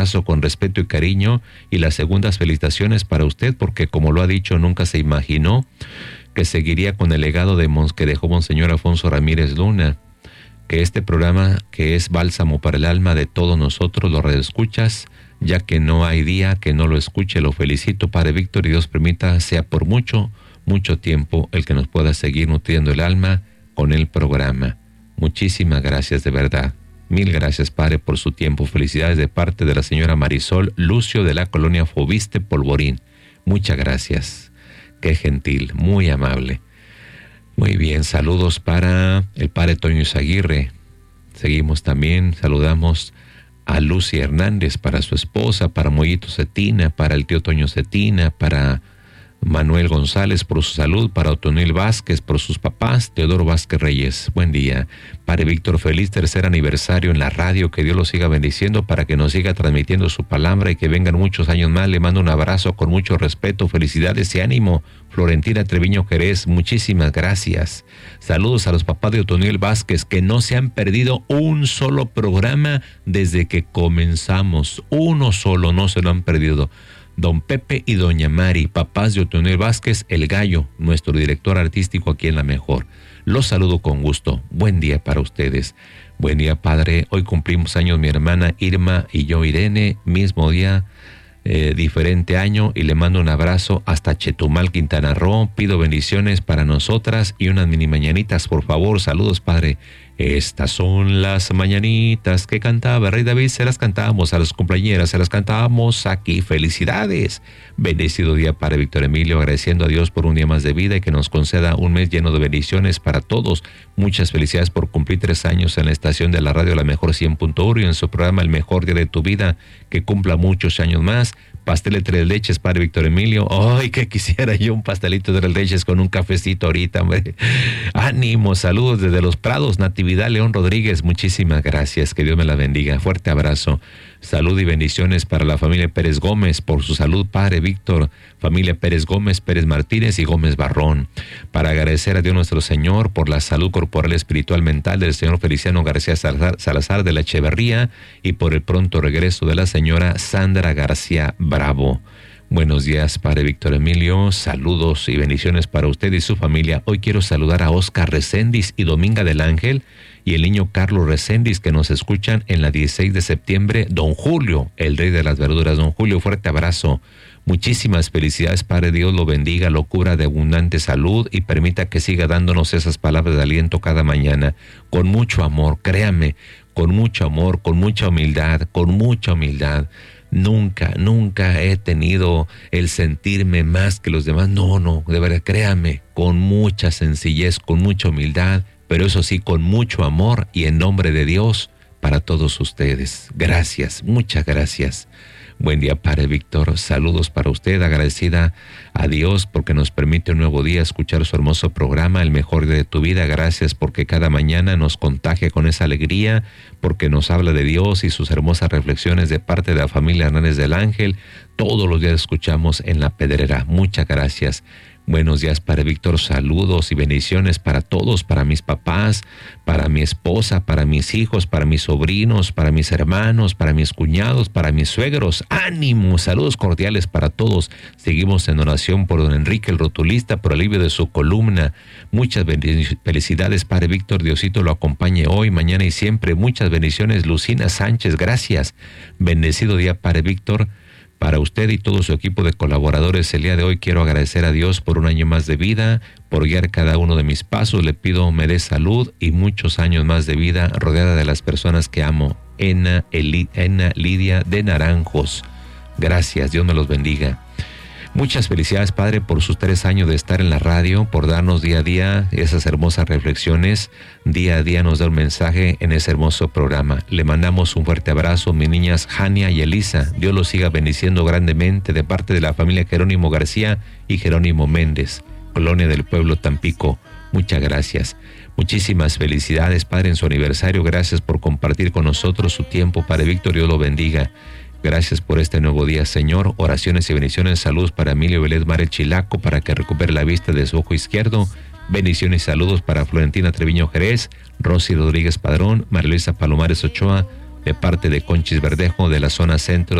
abrazo con respeto y cariño, y las segundas felicitaciones para usted, porque como lo ha dicho, nunca se imaginó que seguiría con el legado que dejó Monseñor Alfonso Ramírez Luna, que este programa, que es bálsamo para el alma de todos nosotros, los radioescuchas, ya que no hay día que no lo escuche. Lo felicito, Padre Víctor, y Dios permita sea por mucho tiempo el que nos pueda seguir nutriendo el alma con el programa. Muchísimas gracias, de verdad. Mil gracias, Padre, por su tiempo. Felicidades de parte de la señora Marisol Lucio de la colonia Fobiste, Polvorín. Muchas gracias. Qué gentil, muy amable. Muy bien, saludos para el Padre Toño Izaguirre. Seguimos también, saludamos a Lucy Hernández, para su esposa, para Mollito Cetina, para el tío Toño Cetina, para Manuel González por su salud, para Otonil Vázquez por sus papás, Teodoro Vázquez Reyes. Buen día. Padre Víctor, feliz tercer aniversario en la radio, que Dios lo siga bendiciendo para que nos siga transmitiendo su palabra y que vengan muchos años más. Le mando un abrazo con mucho respeto, felicidades y ánimo. Florentina Treviño Jerez, muchísimas gracias. Saludos a los papás de Otonil Vázquez, que no se han perdido un solo programa desde que comenzamos. Uno solo, no se lo han perdido. Don Pepe y Doña Mari, papás de Otonil Vázquez, el Gallo, nuestro director artístico aquí en La Mejor. Los saludo con gusto. Buen día para ustedes. Buen día, Padre. Hoy cumplimos años mi hermana Irma y yo, Irene, mismo día, diferente año, y le mando un abrazo hasta Chetumal, Quintana Roo. Pido bendiciones para nosotras y unas mini mañanitas, por favor. Saludos, Padre. Estas son las mañanitas que cantaba Rey David, se las cantábamos a las compañeras, se las cantábamos aquí. Felicidades. Bendecido día para Víctor Emilio, agradeciendo a Dios por un día más de vida y que nos conceda un mes lleno de bendiciones para todos. Muchas felicidades por cumplir 3 años en la estación de la radio La Mejor 100.1 y en su programa El Mejor Día de tu Vida, que cumpla muchos años más. Pastel de 3 leches, Padre Víctor Emilio. ¡Ay, que quisiera yo un pastelito de 3 leches con un cafecito ahorita, hombre! Ánimo, saludos desde Los Prados, Natividad León Rodríguez. Muchísimas gracias, que Dios me la bendiga. Fuerte abrazo. Salud y bendiciones para la familia Pérez Gómez, por su salud, Padre Víctor. Familia Pérez Gómez, Pérez Martínez y Gómez Barrón. Para agradecer a Dios nuestro Señor por la salud corporal, espiritual, mental del señor Feliciano García Salazar de la Echeverría y por el pronto regreso de la señora Sandra García Bravo. Buenos días, Padre Víctor Emilio. Saludos y bendiciones para usted y su familia. Hoy quiero saludar a Oscar Recendis y Dominga del Ángel y el niño Carlos Recendis, que nos escuchan en la 16 de septiembre. Don Julio, el rey de las verduras. Don Julio, fuerte abrazo. Muchísimas felicidades, Padre. Dios lo bendiga, lo cubra de abundante salud y permita que siga dándonos esas palabras de aliento cada mañana. Con mucho amor, créame, con mucho amor, con mucha humildad, con mucha humildad. Nunca he tenido el sentirme más que los demás. No, de verdad, créame, con mucha sencillez, con mucha humildad, pero eso sí, con mucho amor y en nombre de Dios para todos ustedes. Gracias, muchas gracias. Buen día, Padre Víctor. Saludos para usted, agradecida a Dios porque nos permite un nuevo día escuchar su hermoso programa, El Mejor Día de tu Vida. Gracias porque cada mañana nos contagia con esa alegría, porque nos habla de Dios y sus hermosas reflexiones de parte de la familia Hernández del Ángel. Todos los días escuchamos en La Pedrera. Muchas gracias. Buenos días, Padre Víctor. Saludos y bendiciones para todos, para mis papás, para mi esposa, para mis hijos, para mis sobrinos, para mis hermanos, para mis cuñados, para mis suegros. ¡Ánimo! Saludos cordiales para todos. Seguimos en oración por don Enrique el Rotulista, por alivio de su columna. Muchas felicidades, Padre Víctor. Diosito lo acompañe hoy, mañana y siempre. Muchas bendiciones, Lucina Sánchez. Gracias. Bendecido día, Padre Víctor. Para usted y todo su equipo de colaboradores, el día de hoy quiero agradecer a Dios por un año más de vida, por guiar cada uno de mis pasos. Le pido me dé salud y muchos años más de vida rodeada de las personas que amo. Ena Lidia de Naranjos. Gracias, Dios me los bendiga. Muchas felicidades, Padre, por sus 3 años de estar en la radio, por darnos día a día esas hermosas reflexiones. Día a día nos da un mensaje en ese hermoso programa. Le mandamos un fuerte abrazo, mis niñas Jania y Elisa. Dios los siga bendiciendo grandemente de parte de la familia Jerónimo García y Jerónimo Méndez, Colonia del Pueblo, Tampico. Muchas gracias. Muchísimas felicidades, Padre, en su aniversario. Gracias por compartir con nosotros su tiempo, Padre Víctor. Dios lo bendiga. Gracias por este nuevo día, Señor. Oraciones y bendiciones, salud para Emilio Vélez Mar el Chilaco, para que recupere la vista de su ojo izquierdo. Bendiciones y saludos para Florentina Treviño Jerez, Rosy Rodríguez Padrón, María Luisa Palomares Ochoa, de parte de Conchis Verdejo de la zona centro